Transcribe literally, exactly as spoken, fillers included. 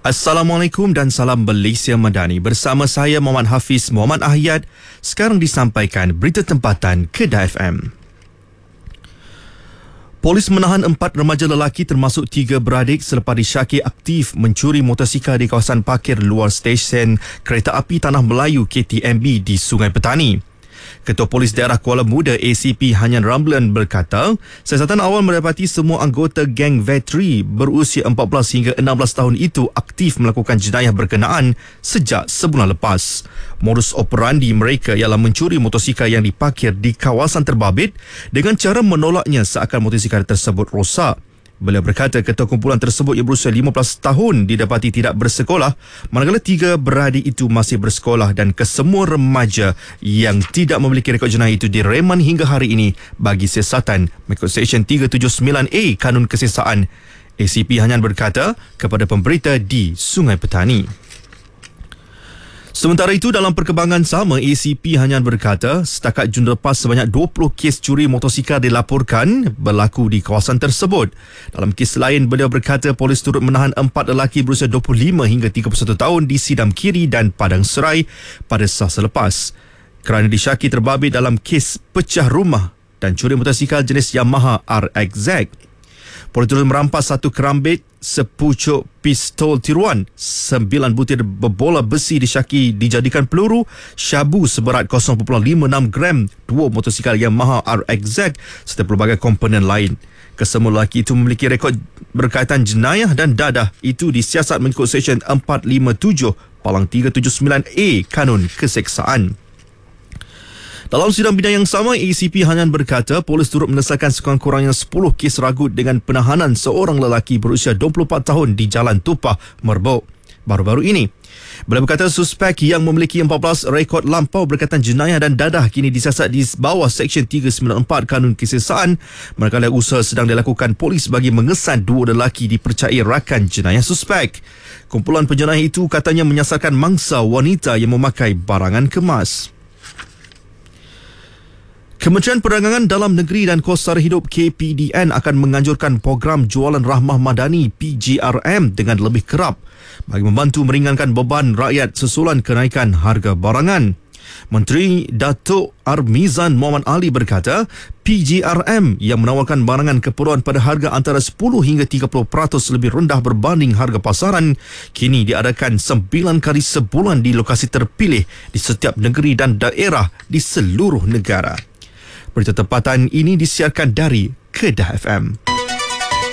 Assalamualaikum dan salam Malaysia Madani. Bersama saya Muhammad Hafiz Muhammad Ahyad. Sekarang disampaikan berita tempatan Kedah F M. Polis menahan empat remaja lelaki termasuk tiga beradik selepas disyaki aktif mencuri motosikal di kawasan parkir luar stesen Kereta Api Tanah Melayu K T M B di Sungai Petani. Ketua Polis Daerah Kuala Muda A C P Hanyan Ramlan berkata, siasatan awal mendapati semua anggota geng Vetri berusia empat belas hingga enam belas tahun itu aktif melakukan jenayah berkenaan sejak sebulan lepas. Modus operandi mereka ialah mencuri motosikal yang diparkir di kawasan terbabit dengan cara menolaknya seakan motosikal tersebut rosak. Beliau berkata ketua kumpulan tersebut yang berusia lima belas tahun didapati tidak bersekolah, manakala tiga beradik itu masih bersekolah dan kesemua remaja yang tidak memiliki rekod jenayah itu direman hingga hari ini bagi siasatan mengikut Seksyen tiga tujuh sembilan A Kanun Kesiasaan. A C P Hanyan berkata kepada pemberita di Sungai Petani. Sementara itu, dalam perkembangan sama, A C P Hanyan berkata setakat Jun lepas sebanyak dua puluh kes curi motosikal dilaporkan berlaku di kawasan tersebut. Dalam kes lain, beliau berkata polis turut menahan empat lelaki berusia dua puluh lima hingga tiga puluh satu tahun di Sidam Kiri dan Padang Serai pada Selasa lepas kerana disyaki terbabit dalam kes pecah rumah dan curi motosikal jenis Yamaha R X Z. Polis turut merampas satu kerambit, sepucuk pistol tiruan, sembilan butir berbola besi disyaki dijadikan peluru, syabu seberat kosong perpuluhan lima enam gram, dua motosikal Yamaha R X Z serta pelbagai komponen lain. Kesemua lelaki itu memiliki rekod berkaitan jenayah dan dadah itu disiasat mengikut Seksyen empat lima tujuh Palang tiga tujuh sembilan A Kanun Keseksaan. Dalam sidang bidang yang sama, A C P Hanyan berkata polis turut menyelesaikan sekurang-kurangnya sepuluh kes ragut dengan penahanan seorang lelaki berusia dua puluh empat tahun di Jalan Tupah, Merbok baru-baru ini. Beliau berkata suspek yang memiliki empat belas rekod lampau berkaitan jenayah dan dadah kini disiasat di bawah Seksyen tiga sembilan empat Kanun Kesiasaan, manakala usaha sedang dilakukan polis bagi mengesan dua lelaki dipercayai rakan jenayah suspek. Kumpulan penjenayah itu katanya menyasarkan mangsa wanita yang memakai barangan kemas. Kementerian Perdagangan Dalam Negeri dan Kos Sara Hidup K P D N akan menganjurkan program Jualan Rahmah Madani P J R M dengan lebih kerap bagi membantu meringankan beban rakyat susulan kenaikan harga barangan. Menteri Datuk Armizan Muhammad Ali berkata P J R M yang menawarkan barangan keperluan pada harga antara sepuluh hingga tiga puluh peratus lebih rendah berbanding harga pasaran kini diadakan sembilan kali sebulan di lokasi terpilih di setiap negeri dan daerah di seluruh negara. Berita tempatan ini disiarkan dari Kedah F M.